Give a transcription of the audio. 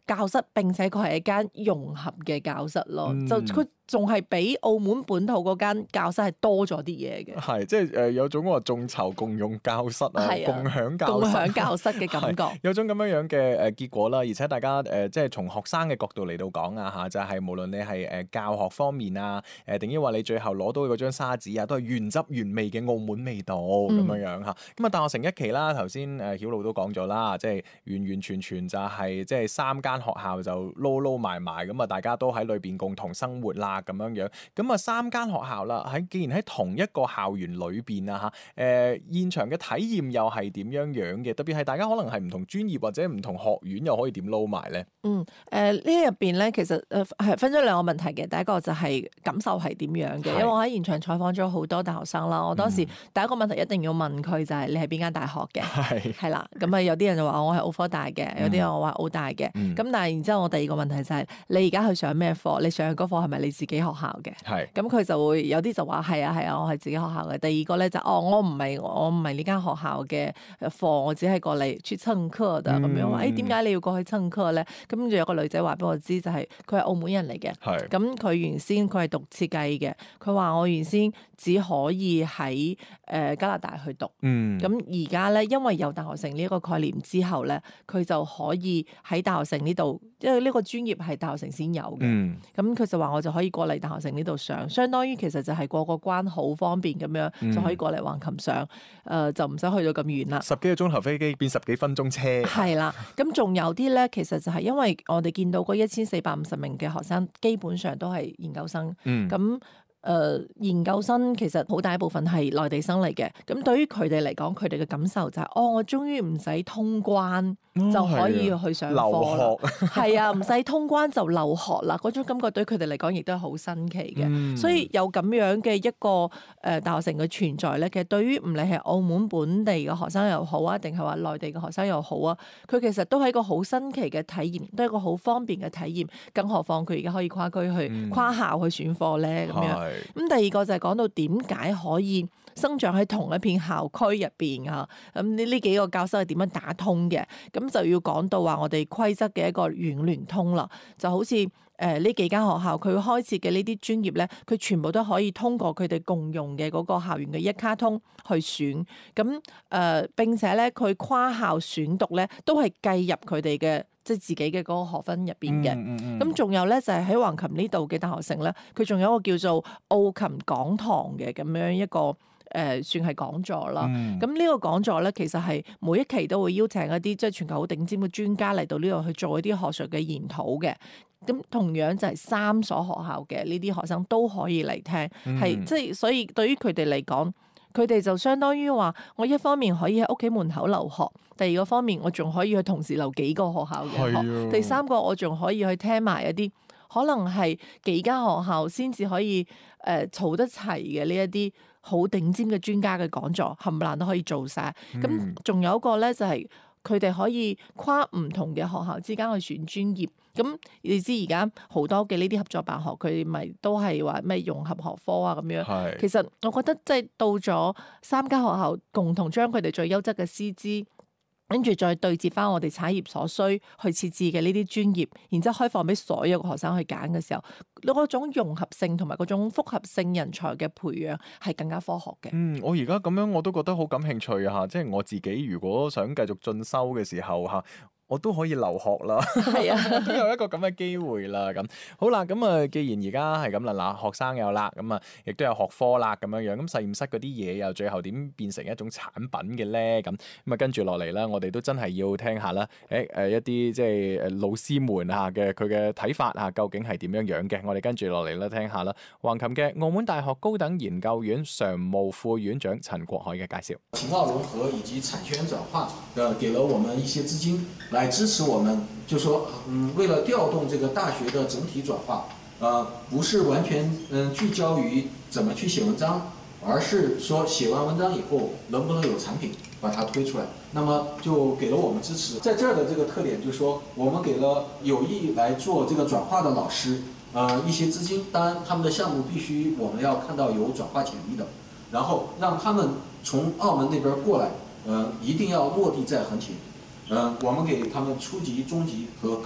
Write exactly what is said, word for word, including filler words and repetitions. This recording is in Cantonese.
教室，並且佢係一間融合嘅教室咯， 嗯、 就佢仲係比澳門本土嗰間教室係多咗啲嘢嘅。 係即係誒有種話眾籌共用教室啊， 啊共享教室共享教室嘅感覺， 有種咁樣樣嘅誒結果啦。而且大家誒、呃、即係從學生嘅角度嚟到講啊嚇，就係、是、無論你係誒教學方面啊，誒定抑或你最後攞到嗰張沙紙啊，都係原汁原味嘅澳門味道咁、嗯、樣樣嚇。咁啊，大學城一期啦，頭先誒曉露都講咗啦，即係完完全全就係、是、即係三間學校就撈撈埋埋咁啊，大家都喺裏邊共同生活啦咁樣樣。咁啊，三間學校啦，喺既然喺同一個校園裏邊啊嚇，誒現場嘅體驗又係點樣樣嘅？特別係大家可能係唔同專業或者唔同學院，又可以點撈埋咧？ 嗯，誒、呃、呢入邊咧，其實誒係分咗兩個問題嘅。第一個就係感受係點樣嘅，因為我喺現場採訪咗好多大學生啦。我當時第一個問題一定要問佢就係你係邊間大學嘅？係係啦，咁啊有啲人就話我係澳科大嘅，有啲人我話澳大嘅。咁、嗯、但係然之後我第二個問題就係、是、你而家去上咩課？你上嘅嗰課係咪你自己學校嘅？係。咁佢就會有啲就話係啊係啊，我係自己學校嘅。第二個咧就哦，我唔係我唔係呢間學校嘅課，我只係過嚟去蹭課嘅咁、嗯、樣話。誒點解你要過去蹭課咧？咁跟住有個女仔話俾我知，就係佢係澳門人嚟嘅。係。咁佢原先佢係讀設計嘅，佢話我原先只可以喺誒加拿大去讀。嗯。咁而家咧，因為有大學城呢一個概念之後咧，佢就可以喺大學城呢度，因為呢個專業係大學城先有嘅。嗯。咁佢就話我就可以過嚟大學城呢度上，相當於其實就係過個關好方便咁樣、嗯、就可以過嚟橫琴上，誒、呃、就唔使去到咁遠啦。 十幾個鐘頭飛機變十幾分鐘車。 係啦，咁仲有啲咧，其實就係因為我哋見到嗰一千四百五十名嘅學生，基本上都係研究生。嗯。咁。誒、呃、研究生其實好大一部分係內地生嚟嘅，咁對於佢哋嚟講，佢哋嘅感受就係、是，哦，我終於唔使通關、哦、就可以去上課啦，係啊，唔使通關就留學啦，嗰種感覺對佢哋嚟講亦都係好新奇嘅、嗯，所以有咁樣嘅一個誒、呃、大學城嘅存在咧，其實對於唔理係澳門本地嘅學生又好啊，定係話內地嘅學生又好啊，佢其實都係一個好新奇嘅體驗，都係一個好方便嘅體驗，更何況佢而家可以跨區去、嗯、跨校去選課咧，咁樣。咁第二個就係講到點解可以生長喺同一片校區入邊啊？咁呢呢幾個教室係點樣打通嘅？咁就要講到話我哋規則嘅一個軟聯通啦。就好似誒呢幾間學校佢開設嘅呢啲專業咧，佢全部都可以通過佢哋共用嘅嗰個校園嘅一卡通去選。咁誒、呃、並且咧佢跨校選讀咧都係計入佢哋嘅。即係自己嘅嗰個學分入邊嘅，咁、嗯、仲、嗯、有咧就係喺橫琴呢度嘅大學城咧，佢仲有一個叫做澳琴講堂嘅咁樣一個誒、呃，算係講座啦。咁、嗯、呢個講座咧，其實係每一期都會邀請一啲即係全球好頂尖嘅專家嚟到呢度去做一啲學術嘅研討嘅。咁同樣就係三所學校嘅呢啲學生都可以嚟聽，係即係所以對於佢哋嚟講。佢哋就相當於話，我一方面可以喺屋企門口留學，第二個方面我仲可以去同時留幾個學校嘅學，第三個我仲可以去聽埋一啲可能係幾間學校先至可以誒儲、呃、得齊嘅呢一啲好頂尖嘅專家嘅講座，冚唪唥都可以做晒。咁、嗯、仲有一個咧就係、是。佢哋可以跨唔同嘅學校之間去選專業，咁你知而家好多嘅呢啲合作辦學，佢咪都係話咩融合學科啊咁樣。其實我覺得即係到咗三間學校共同將佢哋最優質嘅師資，跟住再對接翻我哋產業所需去設置嘅呢啲專業，然之後開放俾所有嘅學生去揀嘅時候，嗰種融合性同埋嗰種複合性人才嘅培養係更加科學嘅。 嗯，我而家咁樣我都覺得好感興趣啊！即係我自己如果想繼續進修嘅時候嚇。我都可以留學啦，係啊，都有一個咁嘅機會啦。咁好啦，咁啊，既然而家係咁啦，嗱，學生有啦，咁啊，亦都有學科啦，咁樣樣，咁實驗室嗰啲嘢又最後點變成一種產品嘅咧？咁咁啊，跟住落嚟啦，我哋都真係要聽下啦。誒誒，一啲即係誒老師們嚇嘅佢嘅睇法嚇，究竟係點樣樣嘅？我哋跟住落嚟啦，聽下啦。橫琴嘅澳門大學高等研究院常務副院長陳國海嘅介紹。 情報融合以及產權轉化，呃，給了我們一些資金。來支持我們，就說，嗯，為了調動這個大學的整體轉化，呃，不是完全嗯聚焦於怎麼去寫文章，而是說寫完文章以後能不能有產品把它推出來，那麼就給了我們支持。在這兒的這個特點就是說，我們給了有意來做這個轉化的老師，呃，一些資金，當然他們的項目必須我們要看到有轉化潛力的，然後讓他們從澳門那邊過來，呃，一定要落地在橫琴。嗯，我們給他們初級、中級和高